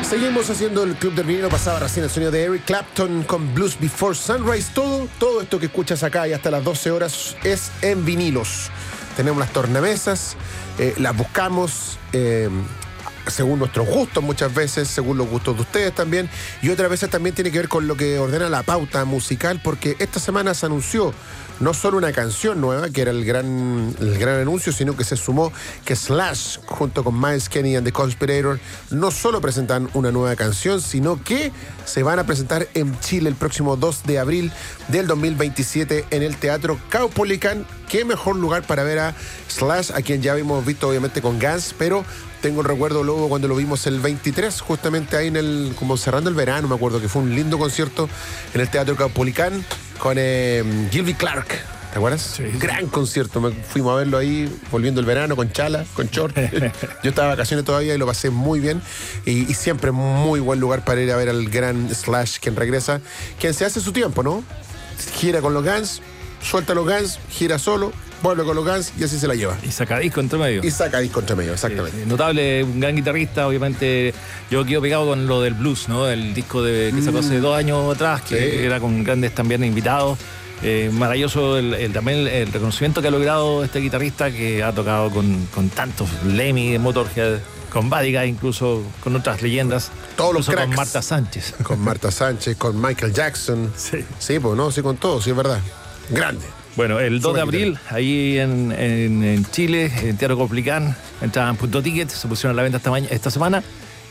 Seguimos haciendo el Club del Vinilo. Pasaba recién el sonido de Eric Clapton con Blues Before Sunrise. Todo esto que escuchas acá y hasta las 12 horas es en vinilos. Tenemos las tornamesas, las buscamos según nuestros gustos muchas veces, según los gustos de ustedes también, y otras veces también tiene que ver con lo que ordena la pauta musical, porque esta semana se anunció no solo una canción nueva, que era el gran anuncio, sino que se sumó que Slash, junto con Myles Kennedy and the Conspirators, no solo presentan una nueva canción, sino que se van a presentar en Chile el próximo 2 de abril del 2027 en el Teatro Caupolicán. Qué mejor lugar para ver a Slash, a quien ya habíamos visto obviamente con Guns, pero tengo el recuerdo luego cuando lo vimos el 23, justamente ahí como cerrando el verano, me acuerdo que fue un lindo concierto en el Teatro Caupolicán con Gilby Clarke, ¿te acuerdas? Sí. Gran concierto, fuimos a verlo ahí, volviendo el verano, con chala, con short. Yo estaba de vacaciones todavía y lo pasé muy bien. Y siempre muy buen lugar para ir a ver al gran Slash, quien regresa, quien se hace su tiempo, ¿no? Gira con los Guns, suelta los Guns, gira solo, vuelve con los Guns y así se la lleva. Y saca disco entre medio. Exactamente. Notable, un gran guitarrista, obviamente. Yo quedo pegado con lo del blues, ¿no? El disco que sacó hace 2 años atrás, que era con grandes también invitados. Maravilloso también el reconocimiento que ha logrado este guitarrista, que ha tocado con tantos Lemmy, Motorhead, con Buddy Guy, incluso con otras leyendas. Todos los cracks. Con Marta Sánchez. Con Marta Sánchez, con Michael Jackson. Sí, pues no, sí, con todo, sí, es verdad. Grande. Bueno, el 2 de abril, ahí en Chile, en Teatro Caupolicán, entraban Punto Ticket, se pusieron a la venta esta semana.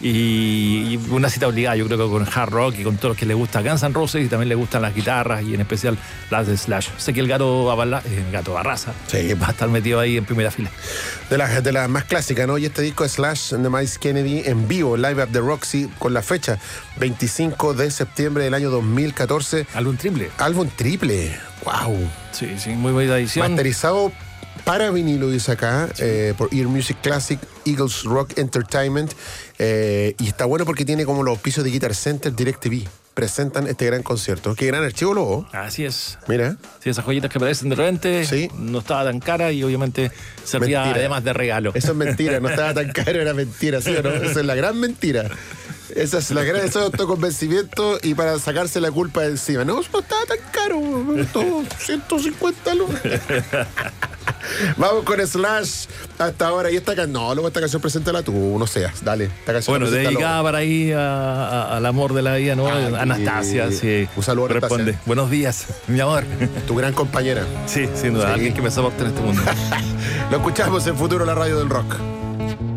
Y una cita obligada, yo creo que con hard rock y con todos los que les gusta Guns N' Roses, y también les gustan las guitarras y en especial las de Slash. Sé que el gato Barraza va a estar metido ahí en primera fila. De las más clásicas, ¿no? Y este disco de Slash de Myles Kennedy en vivo, Live at the Roxy, con la fecha 25 de septiembre del año 2014. Álbum triple. ¡Wow! Sí, muy buena edición. Masterizado para vinilo, dice acá, por Ear Music Classic, Eagles Rock Entertainment. Y está bueno porque tiene como los auspicios de Guitar Center, DirecTV. Presentan este gran concierto. Qué gran archivo, Lobo. Así es. Mira. Sí, esas joyitas que aparecen de repente. Sí. No estaba tan cara y obviamente servía además de regalo. Eso es mentira, no estaba tan caro, era mentira, ¿sí o no? Esa es la gran mentira. Eso es autoconvencimiento y para sacarse la culpa de encima. No estaba tan caro, todo 150 lucas. Vamos con Slash hasta ahora. Y esta canción preséntala tú, no seas. Dale, esta canción. Bueno, dedicada para ahí al amor de la vida, ¿no? Anastasia, sí. Un saludo a Anastasia. Responde. Buenos días, mi amor. Tu gran compañera. Sí, sin duda. Sí. Alguien que me soporte en este mundo. Lo escuchamos en Futuro, la radio del rock.